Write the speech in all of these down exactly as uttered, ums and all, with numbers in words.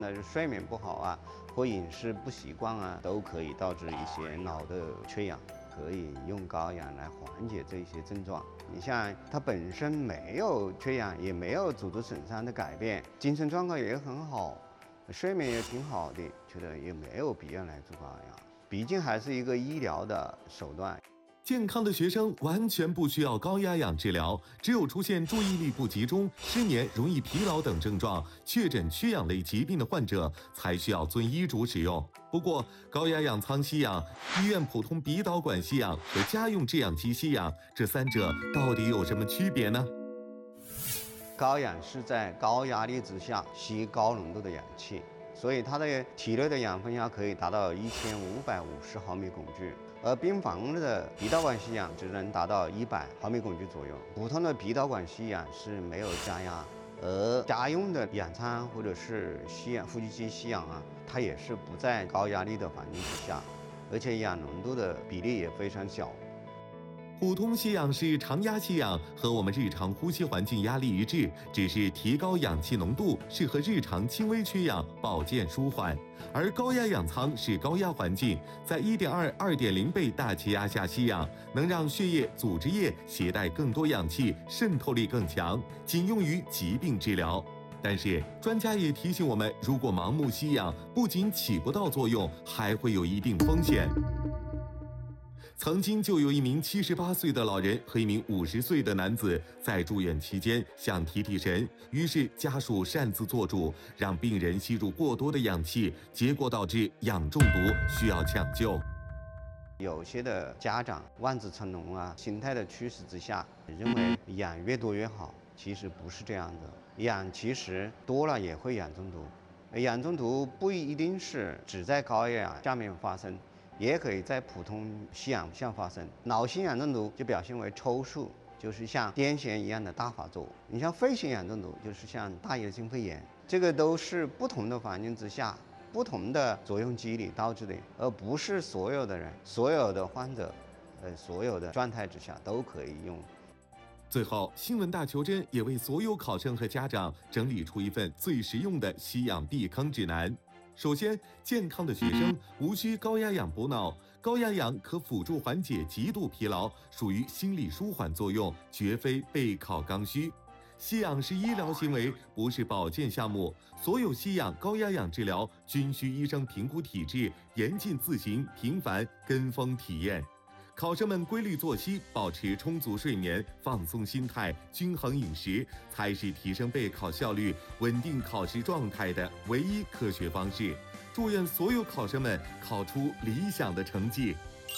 那是睡眠不好啊，或饮食不习惯啊，都可以导致一些脑的缺氧。可以用高氧来缓解这些症状。你像它本身没有缺氧，也没有组织损伤的改变，精神状况也很好，睡眠也挺好的，觉得也没有必要来做高氧。毕竟还是一个医疗的手段。 健康的学生完全不需要高压氧治疗，只有出现注意力不集中、失眠、容易疲劳等症状，确诊缺氧类疾病的患者才需要遵医嘱使用。不过，高压氧舱吸氧、医院普通鼻导管吸氧和家用制氧机吸氧，这三者到底有什么区别呢？ 高氧是在高压力之下吸高浓度的氧气，所以它的体内的氧分压可以达到一千五百五十毫米汞柱。而病房的鼻导管吸氧只能达到一百毫米汞柱左右，普通的鼻导管吸氧是没有加压，而家用的氧舱或者是吸氧呼吸机吸氧啊，它也是不在高压力的环境之下，而且氧浓度的比例也非常小。 普通吸氧是常压吸氧，和我们日常呼吸环境压力一致，只是提高氧气浓度，适合日常轻微缺氧、保健舒缓。而高压氧舱是高压环境，在 一点二、二点零 倍大气压下吸氧，能让血液、组织液携带更多氧气，渗透力更强，仅用于疾病治疗。但是专家也提醒我们，如果盲目吸氧，不仅起不到作用，还会有一定风险。曾经就有一名七十八岁的老人和一名五十岁的男子在住院期间想提提神，于是家属擅自做主，让病人吸入过多的氧气，结果导致氧中毒，需要抢救。 有些的家长望子成龙啊，心态的驱使之下，认为氧越多越好，其实不是这样的。氧其实多了也会氧中毒，氧中毒不一定是只在高压氧下面发生。也可以在普通吸氧下发生。脑性氧中毒就表现为抽搐，就是像癫痫一样的大发作。你像肺性氧中毒，就是像大叶性肺炎，这个都是不同的环境之下、不同的作用机理导致的，而不是所有的人、所有的患者、呃，所有的状态之下都可以用。 最后，新闻大求真也为所有考生和家长整理出一份最实用的吸氧避坑指南。首先，健康的学生无需高压氧补脑，高压氧可辅助缓解极度疲劳，属于心理舒缓作用，绝非备考刚需。吸氧是医疗行为，不是保健项目，所有吸氧、高压氧治疗均需医生评估体质，严禁自行、频繁跟风体验。考生们规律作息，保持充足睡眠，放松心态，均衡饮食，才是提升备考效率、稳定考试状态的唯一科学方式。祝愿所有考生们考出理想的成绩。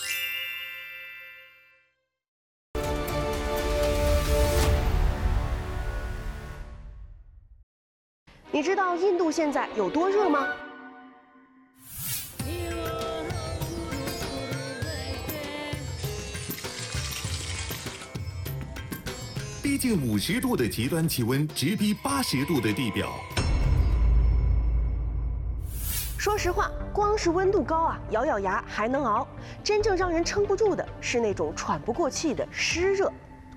你知道印度现在有多热吗？ 逼近五十度的极端气温，直逼八十度的地表。 说实话，光是温度高啊，咬咬牙还能熬。真正让人撑不住的是那种喘不过气的湿热。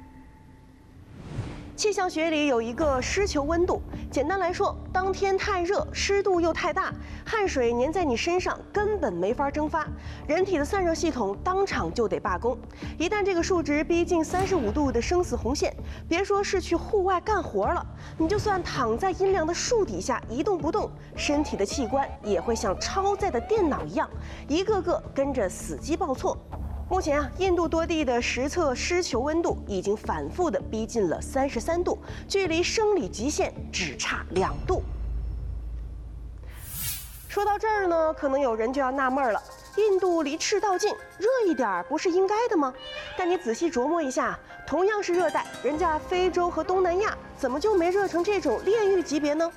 气象学里有一个湿球温度，简单来说，当天太热，湿度又太大，汗水粘在你身上，根本没法蒸发，人体的散热系统当场就得罢工。一旦这个数值逼近三十五度的生死红线，别说是去户外干活了，你就算躺在阴凉的树底下一动不动，身体的器官也会像超载的电脑一样，一个个跟着死机报错。目前啊，印度多地的实测湿球温度已经反复的逼近了三十三度，距离生理极限只差两度。说到这儿呢，可能有人就要纳闷了：印度离赤道近，热一点不是应该的吗？但你仔细琢磨一下，同样是热带，人家非洲和东南亚怎么就没热成这种炼狱级别呢？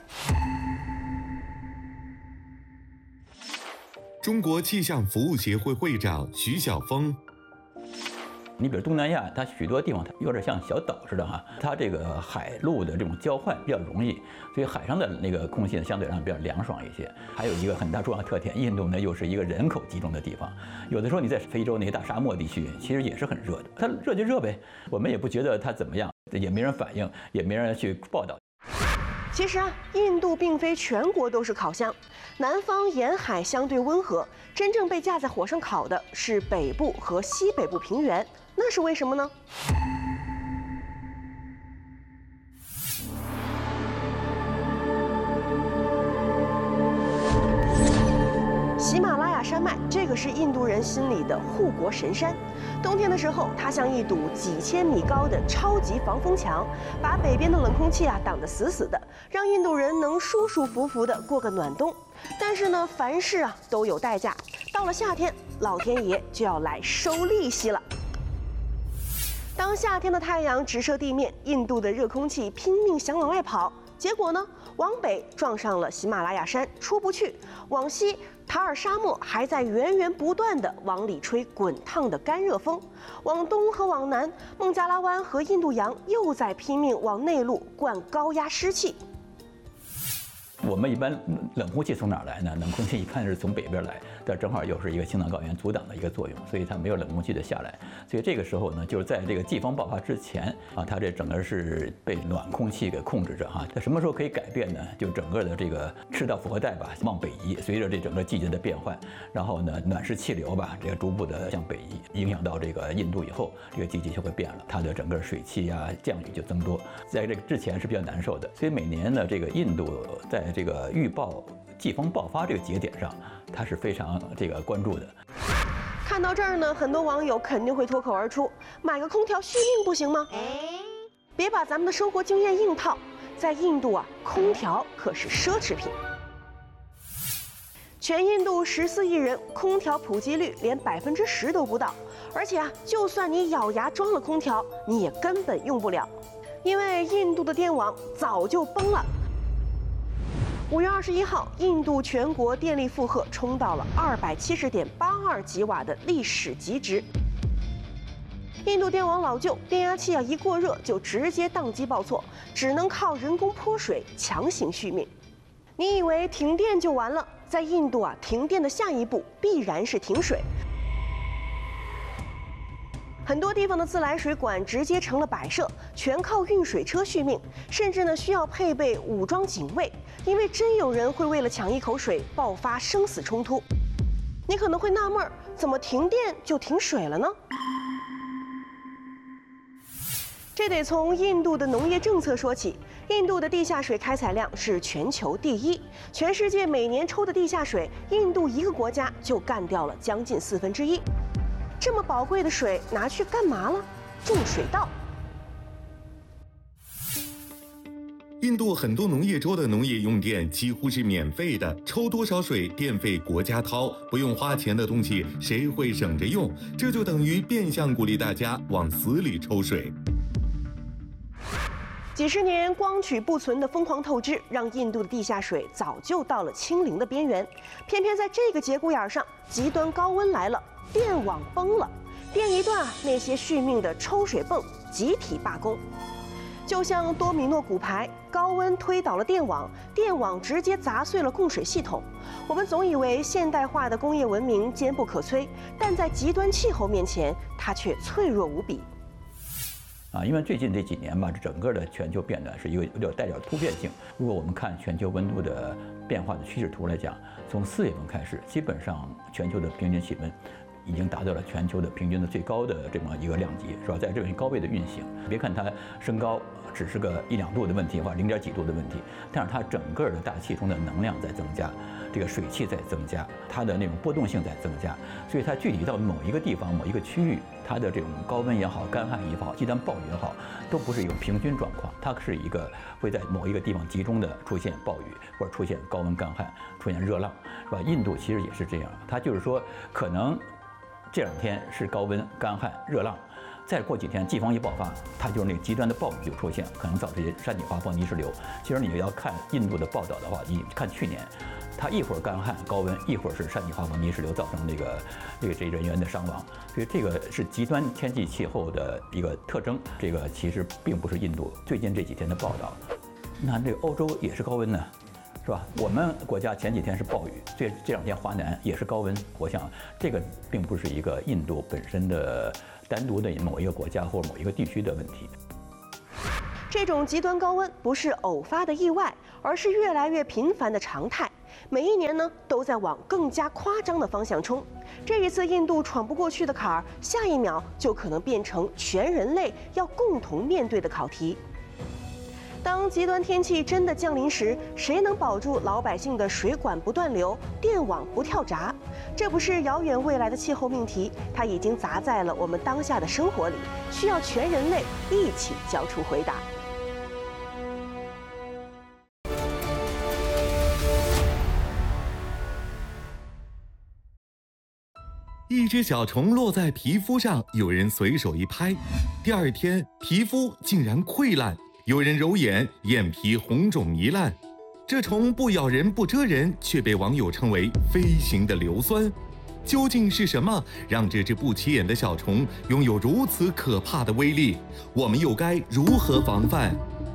中国气象服务协会会长徐晓峰， 你比如东南亚，它许多地方它有点像小岛似的哈，它这个海陆的这种交换比较容易，所以海上的那个空气呢相对上比较凉爽一些。还有一个很大重要特点，印度呢又是一个人口集中的地方，有的时候你在非洲那些大沙漠地区，其实也是很热的，它热就热呗，我们也不觉得它怎么样，也没人反应，也没人去报道。 其实啊，印度并非全国都是烤箱，南方沿海相对温和，真正被架在火上烤的是北部和西北部平原，那是为什么呢？喜马拉雅山脉，这个是印度人心里的护国神山。冬天的时候，它像一堵几千米高的超级防风墙，把北边的冷空气啊挡得死死的，让印度人能舒舒服服的过个暖冬。但是呢，凡事啊都有代价，到了夏天，老天爷就要来收利息了。当夏天的太阳直射地面，印度的热空气拼命想往外跑，结果呢，往北撞上了喜马拉雅山，出不去；往西，塔尔沙漠还在源源不断地往里吹滚烫的干热风；往东和往南，孟加拉湾和印度洋又在拼命往内陆灌高压湿气。 我们一般冷空气从哪儿来呢？冷空气一看是从北边来，但正好又是一个青藏高原阻挡的一个作用，所以它没有冷空气的下来。所以这个时候呢，就是在这个季风爆发之前啊，它这整个是被暖空气给控制着哈。它什么时候可以改变呢？就整个的这个赤道复合带吧往北移，随着这整个季节的变换，然后呢暖湿气流吧这个逐步的向北移，影响到这个印度以后，这个季节就会变了，它的整个水汽啊降雨就增多，在这个之前是比较难受的。所以每年呢，这个印度在这个预报季风爆发这个节点上，它是非常这个关注的。 看到这儿呢，很多网友肯定会脱口而出：买个空调续命不行吗？别把咱们的生活经验硬套，在印度啊，空调可是奢侈品。全印度十四亿人，空调普及率连百分之十都不到，而且啊，就算你咬牙装了空调，你也根本用不了，因为印度的电网早就崩了。五月二十一号，印度全国电力负荷冲到了二百七十点八二吉瓦的历史极值。印度电网老旧，变压器啊一过热就直接宕机报错，只能靠人工泼水强行续命。你以为停电就完了？在印度啊，停电的下一步必然是停水。很多地方的自来水管直接成了摆设，全靠运水车续命，甚至呢需要配备武装警卫，因为真有人会为了抢一口水爆发生死冲突。你可能会纳闷儿，怎么停电就停水了呢？这得从印度的农业政策说起。印度的地下水开采量是全球第一，全世界每年抽的地下水，印度一个国家就干掉了将近四分之一。这么宝贵的水拿去干嘛了？种水稻。 印度很多农业州的农业用电几乎是免费的，抽多少水电费国家掏，不用花钱的东西谁会省着用？这就等于变相鼓励大家往死里抽水。 几十年光取不存的疯狂透支，让印度的地下水早就到了清零的边缘。偏偏在这个节骨眼上，极端高温来了，电网崩了，电一断，那些续命的抽水泵集体罢工。就像多米诺骨牌，高温推倒了电网，电网直接砸碎了供水系统。我们总以为现代化的工业文明坚不可摧，但在极端气候面前，它却脆弱无比。 啊，因为最近这几年吧，这整个的全球变暖是一个有点带点突变性。如果我们看全球温度的变化的趋势图来讲，从四月份开始，基本上全球的平均气温已经达到了全球的平均的最高的这么一个量级，是吧？在这种高位的运行，别看它升高只是个一两度的问题或者零点几度的问题，但是它整个的大气中的能量在增加，这个水汽在增加，它的那种波动性在增加，所以它具体到某一个地方、某一个区域，它的这种高温也好、干旱也好、极端暴雨也好，都不是一个平均状况，它是一个会在某一个地方集中的出现暴雨，或者出现高温干旱、出现热浪，是吧？印度其实也是这样，它就是说可能这两天是高温、干旱、热浪，再过几天季风一爆发，它就是那个极端的暴雨就出现，可能造成山体滑坡、泥石流。其实你要看印度的报道的话，你看去年，它一会儿干旱高温，一会儿是山体滑坡、泥石流，造成这个这个这人员的伤亡。所以这个是极端天气气候的一个特征。这个其实并不是印度最近这几天的报道。那这个欧洲也是高温呢，是吧？我们国家前几天是暴雨，这这两天华南也是高温。我想这个并不是一个印度本身的单独的某一个国家或某一个地区的问题。 这种极端高温不是偶发的意外， 而是越来越频繁的常态。每一年呢，都在往更加夸张的方向冲。这一次印度闯不过去的坎儿，下一秒就可能变成全人类要共同面对的考题。当极端天气真的降临时，谁能保住老百姓的水管不断流、电网不跳闸？这不是遥远未来的气候命题，它已经砸在了我们当下的生活里，需要全人类一起交出回答。 一只小虫落在皮肤上，有人随手一拍，第二天皮肤竟然溃烂，有人揉眼，眼皮红肿糜烂。这虫不咬人不蛰人，却被网友称为飞行的硫酸。究竟是什么让这只不起眼的小虫拥有如此可怕的威力？我们又该如何防范？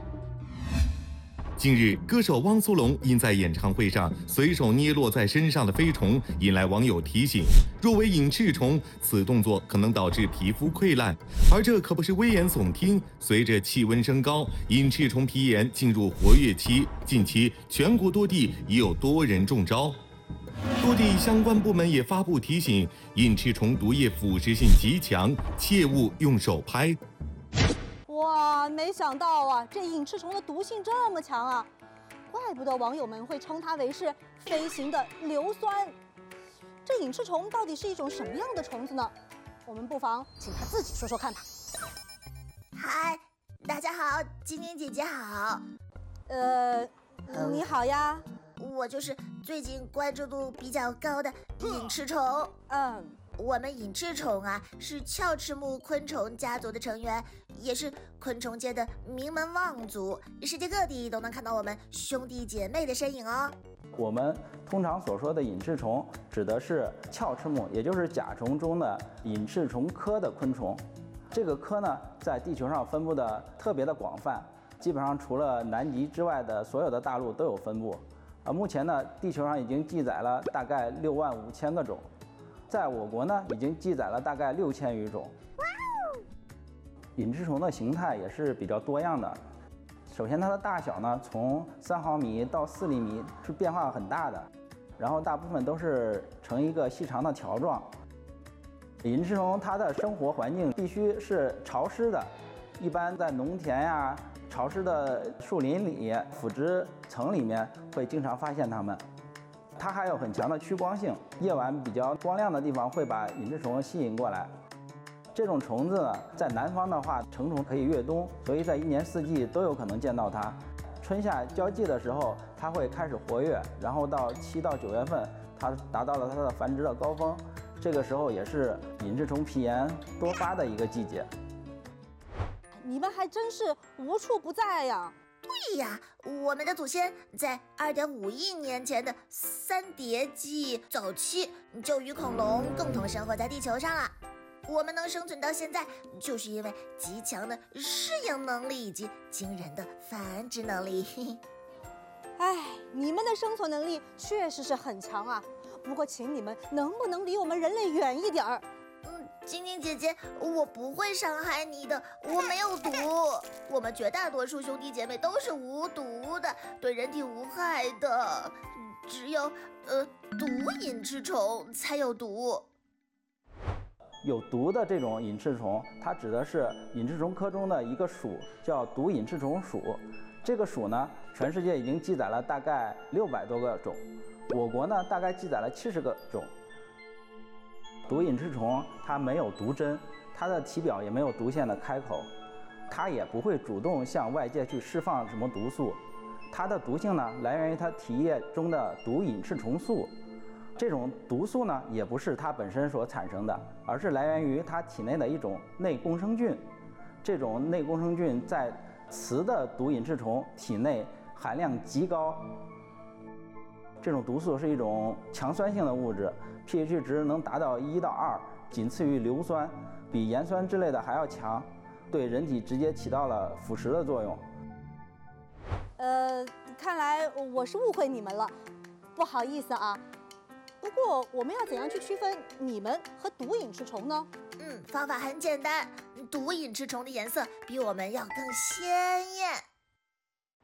近日，歌手汪苏泷因在演唱会上随手捏落在身上的飞虫，引来网友提醒：若为隐翅虫，此动作可能导致皮肤溃烂。而这可不是危言耸听。随着气温升高，隐翅虫皮炎进入活跃期，近期全国多地已有多人中招。多地相关部门也发布提醒：隐翅虫毒液腐蚀性极强，切勿用手拍。 哇，没想到啊，这隐翅虫的毒性这么强啊！怪不得网友们会称它为是飞行的硫酸。这隐翅虫到底是一种什么样的虫子呢？我们不妨请它自己说说看吧。 嗨，大家好，晶晶姐姐好。 呃，你好呀。 我就是最近关注度比较高的隐翅虫。 嗯。 我们隐翅虫啊，是鞘翅目昆虫家族的成员，也是昆虫界的名门望族，世界各地都能看到我们兄弟姐妹的身影哦。 我们通常所说的隐翅虫，指的是鞘翅目，也就是甲虫中的隐翅虫科的昆虫。这个科呢，在地球上分布的特别的广泛，基本上除了南极之外的所有的大陆都有分布。啊，目前呢，地球上已经记载了大概六万五千个种。在我国呢，已经记载了大概六千余种。隐翅虫的形态也是比较多样的。首先，它的大小呢，从三毫米到四厘米是变化很大的，然后大部分都是呈一个细长的条状。隐翅虫它的生活环境必须是潮湿的，一般在农田呀、潮湿的树林里、腐殖层里面会经常发现它们。它还有很强的趋光性，夜晚比较光亮的地方会把隐翅虫吸引过来。这种虫子呢，在南方的话，成虫可以越冬，所以在一年四季都有可能见到它。春夏交际的时候，它会开始活跃，然后到七到九月份，它达到了它的繁殖的高峰。这个时候也是隐翅虫皮炎多发的一个季节。 你们还真是无处不在呀！ 对呀，我们的祖先在二点五亿年前的三叠纪早期就与恐龙共同生活在地球上了。我们能生存到现在，就是因为极强的适应能力以及惊人的繁殖能力。 哎，你们的生存能力确实是很强啊，不过请你们能不能离我们人类远一点儿？ 嗯，晶晶姐姐，我不会伤害你的，我没有毒。我们绝大多数兄弟姐妹都是无毒的，对人体无害的，只有呃毒隐翅虫才有毒。 有毒的这种隐翅虫，它指的是隐翅虫科中的一个属，叫毒隐翅虫属。这个属呢，全世界已经记载了大概六百多个种，我国呢大概记载了七十个种。毒隐翅虫它没有毒针，它的体表也没有毒腺的开口，它也不会主动向外界去释放什么毒素。它的毒性呢，来源于它体液中的毒隐翅虫素。这种毒素呢，也不是它本身所产生的，而是来源于它体内的一种内共生菌。这种内共生菌在雌的毒隐翅虫体内含量极高。这种毒素是一种强酸性的物质。pH 值能达到一到二，仅次于硫酸，比盐酸之类的还要强，对人体直接起到了腐蚀的作用。 呃，看来我是误会你们了，不好意思啊。不过我们要怎样去区分你们和毒隐翅虫呢？ 嗯，方法很简单，毒隐翅虫的颜色比我们要更鲜艳。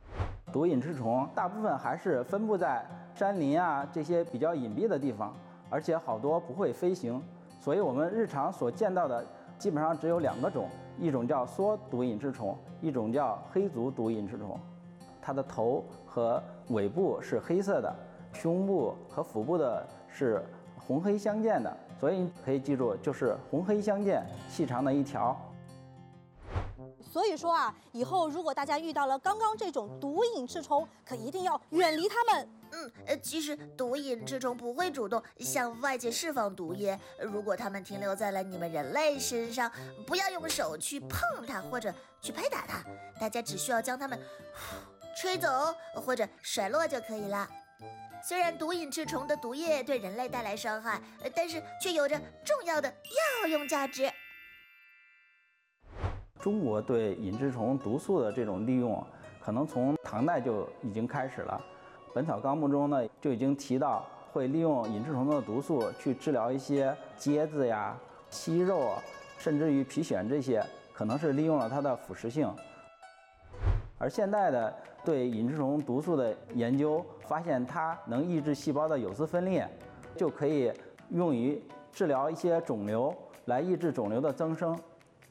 毒隐翅虫大部分还是分布在山林啊这些比较隐蔽的地方，而且好多不会飞行，所以我们日常所见到的基本上只有两个种，一种叫梭毒隐翅虫，一种叫黑足毒隐翅虫。它的头和尾部是黑色的，胸部和腹部的是红黑相间的，所以可以记住，就是红黑相间，细长的一条。 所以说啊，以后如果大家遇到了刚刚这种毒隐翅虫，可一定要远离它们。 嗯，呃，其实毒隐翅虫不会主动向外界释放毒液，如果它们停留在了你们人类身上，不要用手去碰它或者去拍打它，大家只需要将它们吹走或者甩落就可以了。虽然毒隐翅虫的毒液对人类带来伤害，但是却有着重要的药用价值。 中国对隐翅虫毒素的这种利用，可能从唐代就已经开始了。《本草纲目》中呢就已经提到，会利用隐翅虫的毒素去治疗一些疖子呀、息肉啊，甚至于皮癣这些，可能是利用了它的腐蚀性。而现代的对隐翅虫毒素的研究发现，它能抑制细胞的有丝分裂，就可以用于治疗一些肿瘤，来抑制肿瘤的增生。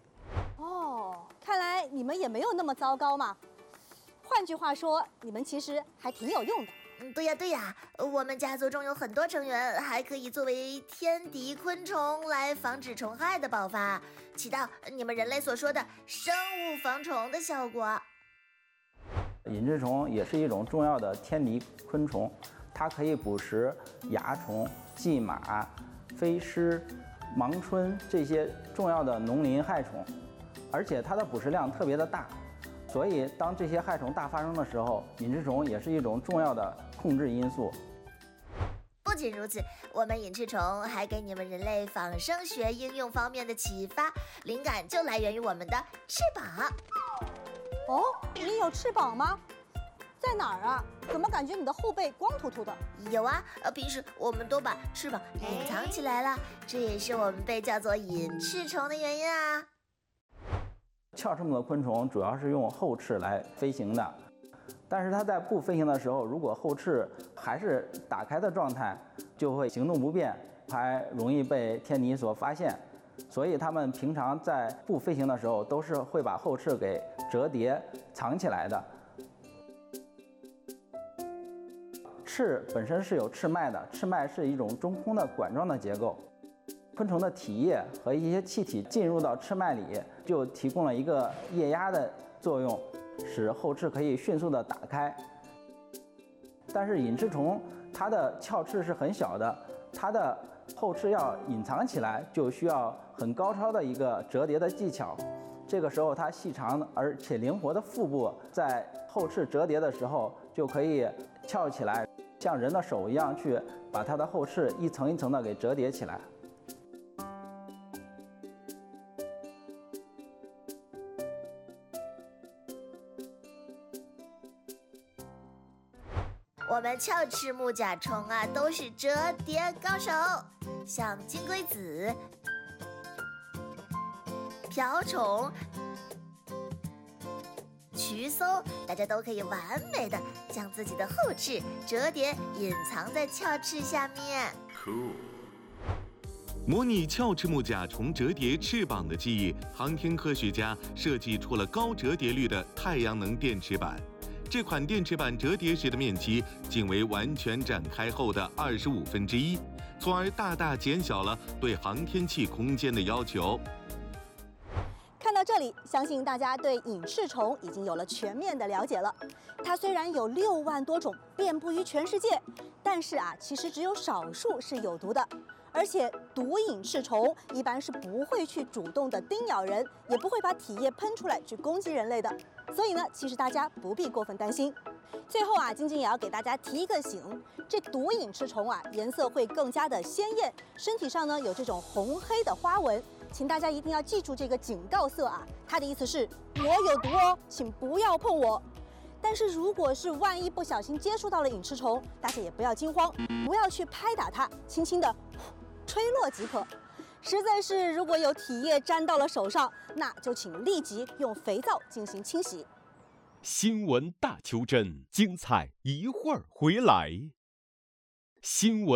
看来你们也没有那么糟糕嘛。换句话说，你们其实还挺有用的。 嗯，对呀对呀，我们家族中有很多成员还可以作为天敌昆虫来防止虫害的爆发，起到你们人类所说的生物防虫的效果。 隐翅虫也是一种重要的天敌昆虫，它可以捕食蚜虫、蓟马、飞虱、盲春这些重要的农林害虫。而且它的捕食量特别的大，所以当这些害虫大发生的时候，隐翅虫也是一种重要的控制因素。 不仅如此，我们隐翅虫还给你们人类仿生学应用方面的启发，灵感就来源于我们的翅膀。 哦，你有翅膀吗？在哪儿啊？怎么感觉你的后背光秃秃的？ 有啊，呃，平时我们都把翅膀隐藏起来了，这也是我们被叫做隐翅虫的原因啊。 鞘翅目的昆虫主要是用后翅来飞行的，但是它在不飞行的时候，如果后翅还是打开的状态，就会行动不便，还容易被天敌所发现。所以它们平常在不飞行的时候，都是会把后翅给折叠藏起来的。翅本身是有翅脉的，翅脉是一种中空的管状的结构。昆虫的体液和一些气体进入到翅脉里，就提供了一个液压的作用，使后翅可以迅速的打开。但是隐翅虫它的鞘翅是很小的，它的后翅要隐藏起来，就需要很高超的一个折叠的技巧。这个时候，它细长而且灵活的腹部在后翅折叠的时候，就可以翘起来，像人的手一样去把它的后翅一层一层的给折叠起来。 我们鞘翅目甲虫啊，都是折叠高手，像金龟子、瓢虫、渠搜，大家都可以完美的将自己的后翅折叠隐藏在鞘翅下面。 Cool。模拟鞘翅目甲虫折叠翅膀的记忆，航天科学家设计出了高折叠率的太阳能电池板。这款电池板折叠时的面积仅为完全展开后的二十五分之一，从而大大减小了对航天器空间的要求。 看到这里，相信大家对隐翅虫已经有了全面的了解了。它虽然有六万多种，遍布于全世界，但是啊，其实只有少数是有毒的。而且毒隐翅虫一般是不会去主动的叮咬人，也不会把体液喷出来去攻击人类的。所以呢，其实大家不必过分担心。最后啊，晶晶也要给大家提一个醒，这毒隐翅虫啊，颜色会更加的鲜艳，身体上呢有这种红黑的花纹，请大家一定要记住这个警告色啊，它的意思是我有毒哦，请不要碰我。但是如果是万一不小心接触到了隐翅虫，大家也不要惊慌，不要去拍打它，轻轻的吹落即可。实在是如果有体液沾到了手上，那就请立即用肥皂进行清洗。 新闻大求真，精彩一会儿回来。新闻。